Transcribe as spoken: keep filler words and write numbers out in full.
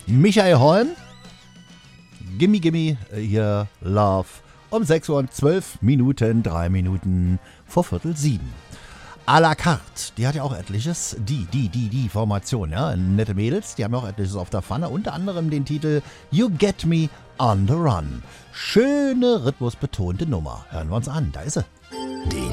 Michael Holm. Gimme, gimme, hier Love. Um sechs Uhr und zwölf Minuten, drei Minuten vor Viertel sieben. À la carte, die hat ja auch etliches. Die, die, die, die Formation, ja. Nette Mädels, die haben ja auch etliches auf der Pfanne. Unter anderem den Titel You Get Me on the Run. Schöne, rhythmusbetonte Nummer. Hören wir uns an, da ist sie. Die